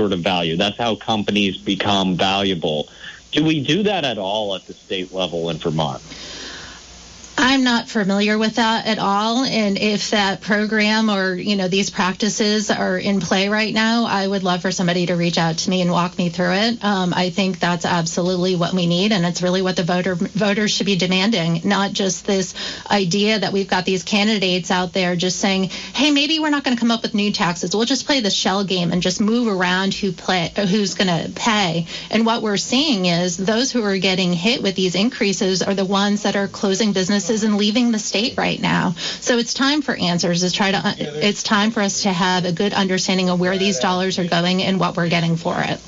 sort of value. That's how companies become valuable. Do we do that at all at the state level in Vermont? I'm not familiar with that at all. And if that program or, these practices are in play right now, I would love for somebody to reach out to me and walk me through it. I think that's absolutely what we need. And it's really what the voters should be demanding, not just this idea that we've got these candidates out there just saying, hey, maybe we're not going to come up with new taxes. We'll just play the shell game and just move around who's going to pay. And what we're seeing is those who are getting hit with these increases are the ones that are closing businesses and leaving the state right now. So it's time for answers. It's time for us to have a good understanding of where these dollars are going and what we're getting for it.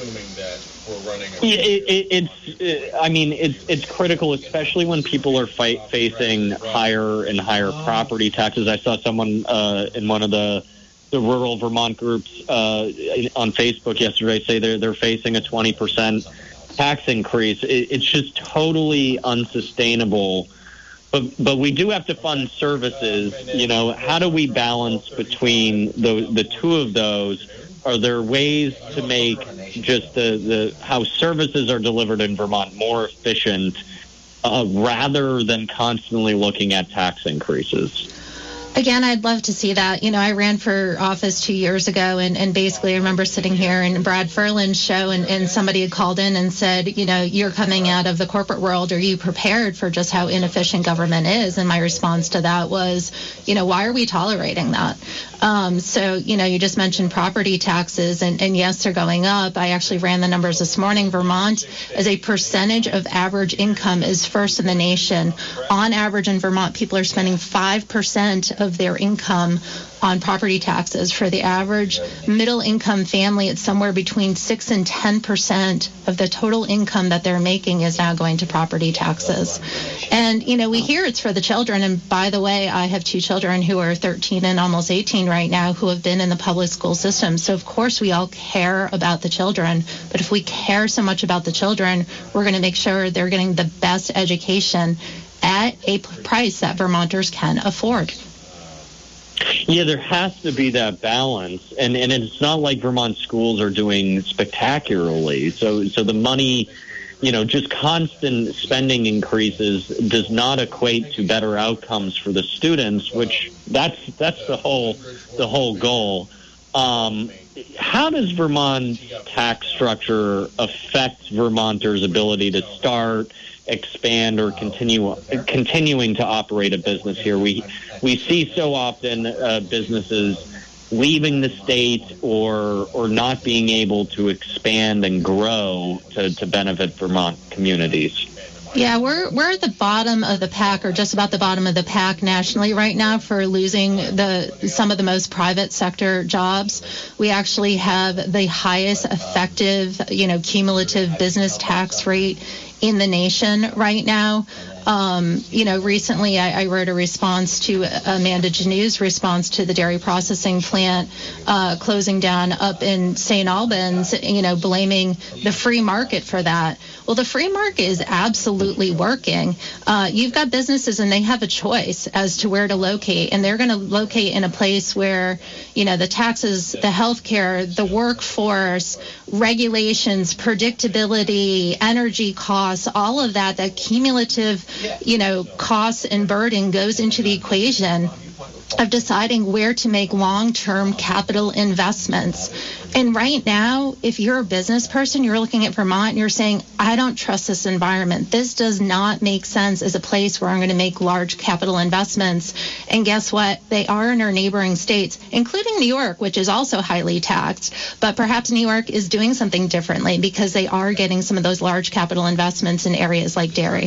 It's critical, especially when people are facing higher and higher property taxes. I saw someone in one of the rural Vermont groups on Facebook yesterday say they're facing a 20% tax increase. It's just totally unsustainable. But we do have to fund services. How do we balance between the two of those? Are there ways to make just the how services are delivered in Vermont more efficient rather than constantly looking at tax increases? Again, I'd love to see that. I ran for office 2 years ago, and basically I remember sitting here in Brad Furlan's show, and somebody had called in and said, you're coming out of the corporate world. Are you prepared for just how inefficient government is? And my response to that was, why are we tolerating that? So, you just mentioned property taxes, and yes, they're going up. I actually ran the numbers this morning. Vermont, as a percentage of average income, is first in the nation. On average in Vermont, people are spending 5% of their income on property taxes. For the average middle income family, it's somewhere between 6 and 10% of the total income that they're making is now going to property taxes. And, we hear it's for the children. And by the way, I have 2 children who are 13 and almost 18 right now who have been in the public school system. So, of course, we all care about the children. But if we care so much about the children, we're going to make sure they're getting the best education at a price that Vermonters can afford. Yeah, there has to be that balance, and it's not like Vermont schools are doing spectacularly. So the money, just constant spending increases does not equate to better outcomes for the students, which that's the whole goal. How does Vermont's tax structure affect Vermonters' ability to start, expand, or continuing to operate a business here? We see so often businesses leaving the state or not being able to expand and grow to benefit Vermont communities. Yeah, we're at the bottom of the pack, or just about the bottom of the pack nationally right now for losing some of the most private sector jobs. We actually have the highest effective, cumulative business tax rate in the nation right now. Recently I wrote a response to Amanda Janew's response to the dairy processing plant closing down up in St. Albans, blaming the free market for that. Well, the free market is absolutely working. You've got businesses and they have a choice as to where to locate, and they're going to locate in a place where, the taxes, the healthcare, the workforce, regulations, predictability, energy costs, all of that cumulative costs and burden goes into the equation of deciding where to make long-term capital investments. And right now, if you're a business person, you're looking at Vermont and you're saying, I don't trust this environment. This does not make sense as a place where I'm going to make large capital investments. And guess what? They are in our neighboring states, including New York, which is also highly taxed. But perhaps New York is doing something differently because they are getting some of those large capital investments in areas like dairy.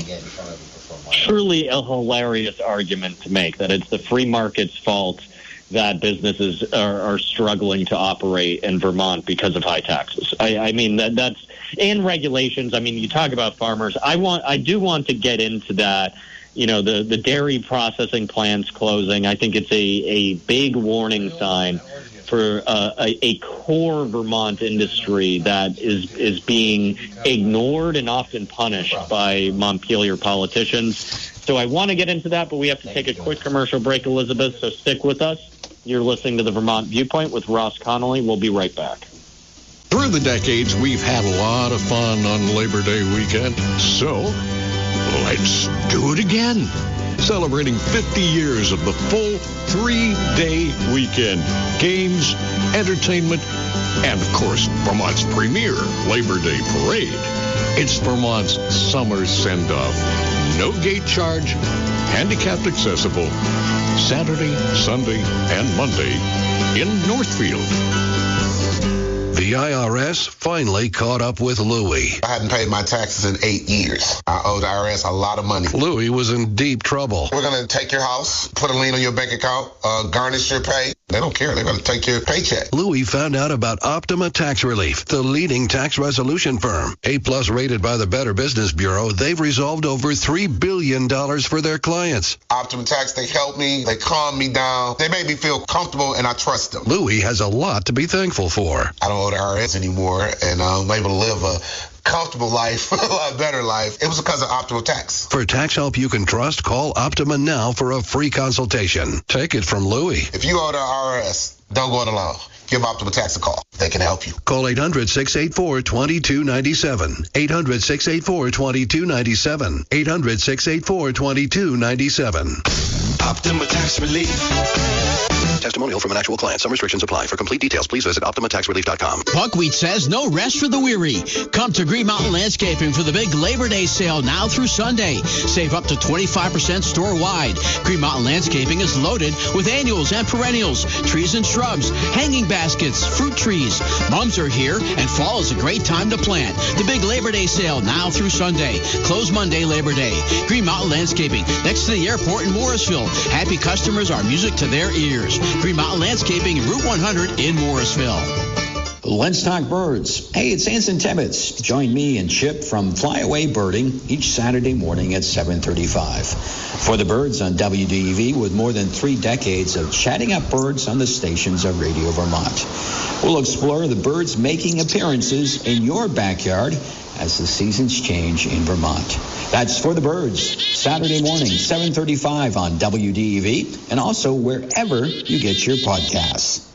Truly a hilarious argument to make that it's the free market's fault that businesses are struggling to operate in Vermont because of high taxes. I mean, that's and regulations. I mean, you talk about farmers. I do want to get into that. The dairy processing plants closing. I think it's a big warning sign for a core Vermont industry that is being ignored and often punished by Montpelier politicians. So I want to get into that, but we have to take a quick commercial break, Elizabeth, so stick with us. You're listening to the Vermont Viewpoint with Ross Connolly. We'll be right back. Over the decades, we've had a lot of fun on Labor Day weekend. So, let's do it again. Celebrating 50 years of the full 3-day weekend. Games, entertainment, and, of course, Vermont's premier Labor Day parade. It's Vermont's summer send-off. No gate charge, handicapped accessible. Saturday, Sunday, and Monday in Northfield. The IRS finally caught up with Louie. I hadn't paid my taxes in 8 years. I owed the IRS a lot of money. Louie was in deep trouble. We're going to take your house, put a lien on your bank account, garnish your pay. They don't care. They're going to take your paycheck. Louie found out about Optima Tax Relief, the leading tax resolution firm. A-plus rated by the Better Business Bureau, they've resolved over $3 billion for their clients. Optima Tax, they helped me. They calmed me down. They made me feel comfortable, and I trust them. Louie has a lot to be thankful for. I don't owe the IRS anymore, and I'm able to live a comfortable life, a lot better life. It was because of Optima Tax. For tax help you can trust, call Optima now for a free consultation. Take it from Louie. If you owe the IRS, don't go it alone. Give Optima Tax a call. They can help you. Call 800-684-2297. 800-684-2297. 800-684-2297. Optima Tax Relief. Testimonial from an actual client. Some restrictions apply. For complete details, please visit OptimaTaxRelief.com. Buckwheat says no rest for the weary. Come to Green Mountain Landscaping for the big Labor Day sale now through Sunday. Save up to 25% store-wide. Green Mountain Landscaping is loaded with annuals and perennials, trees and shrubs, hanging baskets, fruit trees. Mums are here, and fall is a great time to plant. The big Labor Day sale now through Sunday. Close Monday, Labor Day. Green Mountain Landscaping, next to the airport in Morrisville. Happy customers are music to their ears. Green Mountain Landscaping, Route 100 in Morrisville. Let's talk birds. Hey, it's Anson Tibbetts. Join me and Chip from Flyaway Birding each Saturday morning at 7:35. For the birds on WDEV, with more than 3 decades of chatting up birds on the stations of Radio Vermont. We'll explore the birds making appearances in your backyard as the seasons change in Vermont. That's For the Birds, Saturday morning, 7:35 on WDEV, and also wherever you get your podcasts.